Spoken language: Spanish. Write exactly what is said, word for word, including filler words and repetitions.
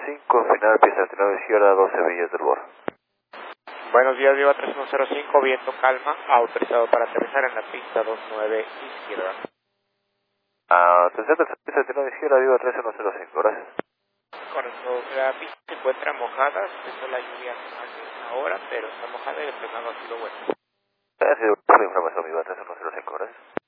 cinco, final pista treinta y nueve izquierda, doce millas del borde. Buenos días, Viva tres uno cero cinco, viento calma, autorizado para aterrizar en la pista veintinueve izquierda. Ah, atención, pista treinta y nueve izquierda, Viva tres uno cero cinco, gracias. Correcto, la pista se encuentra mojada, empezó la lluvia hace una hora, pero está mojada y el frenado ha sido bueno. Gracias por la información, Viva tres uno cero cinco, gracias.